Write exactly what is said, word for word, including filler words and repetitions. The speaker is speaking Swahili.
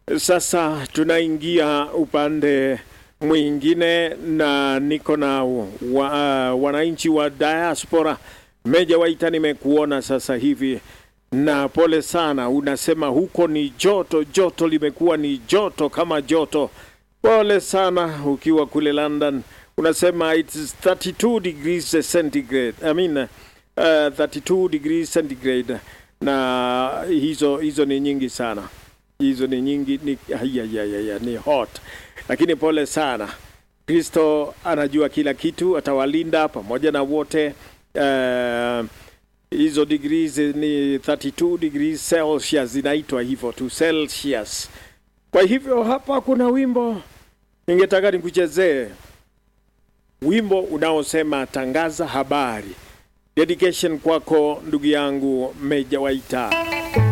Sasa tunaingia upande mwingine na niko na wa, uh, wananchi wa diaspora. Meja Waita, nimekuona sasa hivi na pole sana, unasema huko ni joto, joto limekuwa ni joto kama joto. Pole sana ukiwa kule London. Unasema it's thirty-two degrees centigrade. I mean uh, thirty-two degrees centigrade, na hizo hizo ni nyingi sana. Hizo ni nyingi, ni ya, ya, ya, ya, ni hot. Lakini pole sana. Kristo anajua kila kitu, atawalinda pamoja na wote. Uh, hizo degrees ni thirty-two degrees Celsius, inaitwa hivyo tu, Celsius. Kwa hivyo hapa kuna wimbo ningetaka nikuchezee, wimbo unaosema tangaza habari. Dedication kwako ndugu yangu Meja Waita.